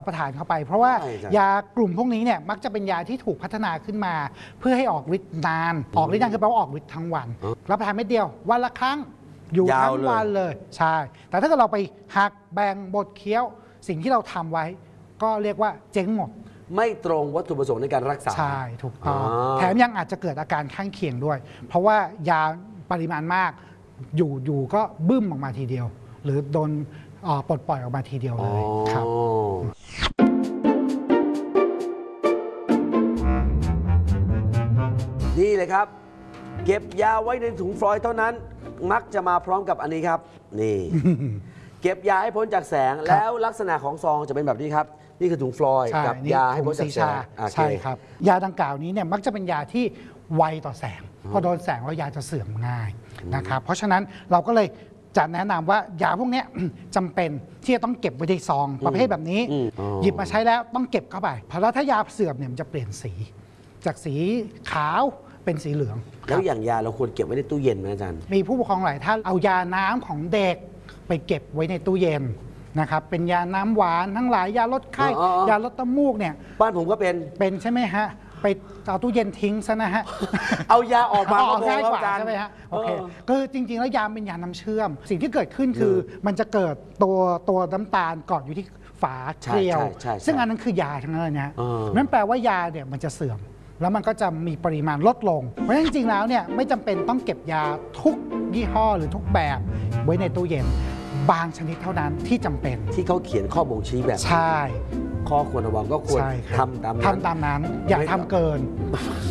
ประทานเข้าไปเพราะว่ายากลุ่มพวกนี้เนี่ยมักจะเป็นยาที่ถูกพัฒนาขึ้นมา เพื่อให้ออกฤทธิ์นานออกฤทธิ์นานคือแปลว่าออกฤทธิ์ทั้งวันรับประทานเม็ดเดียววันละครั้งอยู่ทั้งวันเลยใช่แต่ถ้าเกิดเราไปหักแบ่งบดเคี้ยวสิ่งที่เราทำไว้ก็เรียกว่าเจ๊งหมดไม่ตรงวัตถุประสงค์ในการรักษาใช่ถูกต้องแถมยังอาจจะเกิดอาการข้างเคียงด้วยเพราะว่ายาปริมาณมากอยู่ก็บึ้มออกมาทีเดียวหรือโดนปลดปล่อยออกมาทีเดียวเลยครับนี่เลยครับเก็บยาไว้ในถุงฟลอยด์เท่านั้นมักจะมาพร้อมกับอันนี้ครับนี่ เก็บยาให้พ้นจากแสงแล้วลักษณะของซองจะเป็นแบบนี้ครับนี่คือถุงฟลอยด์กับยาให้พ้นจากแสงใช่ครับยาดังกล่าวนี้เนี่ยมักจะเป็นยาที่ไวต่อแสงพอโดนแสงแล้วยาจะเสื่อมง่ายนะครับเพราะฉะนั้นเราก็เลยจะแนะนำว่ายาพวกนี้จำเป็นที่จะต้องเก็บไว้ในซองประเภทแบบนี้หยิบมาใช้แล้วต้องเก็บเข้าไปเพราะถ้ายาเสื่อมเนี่ยมันจะเปลี่ยนสีจากสีขาวเป็นสีเหลืองแล้วอย่างยาเราควรเก็บไว้ในตู้เย็นไหมอาจารย์มีผู้ปกครองหลายท่านเอายาน้ำของเด็กไปเก็บไว้ในตู้เย็นนะครับเป็นยาน้ำหวานทั้งหลายยาลดไข้ยาลดน้ำมูกเนี่ยบ้านผมก็เป็นใช่ไหมฮะไปเอาตู้เย็นทิ้งซะนะฮะเอายาออกมาง่ายกว่าใช่ไหมฮะโอเคคือจริงๆแล้วยาเป็นยาน้ำเชื่อมสิ่งที่เกิดขึ้นคือมันจะเกิดตัวน้ำตาลเกาะอยู่ที่ฝาเกลียวซึ่งอันนั้นคือยาทั้งนั้นนะนั่นแปลว่ายาเนี่ยมันจะเสื่อมแล้วมันก็จะมีปริมาณลดลงเพราะฉะนั้นจริงๆแล้วเนี่ยไม่จำเป็นต้องเก็บยาทุกยี่ห้อหรือทุกแบบไว้ในตู้เย็นบางชนิดเท่านั้นที่จำเป็นที่เขาเขียนข้อบ่งชี้แบบใช่ข้อควรระวังก็ควรทำตามนั้นอย่าทำเกิน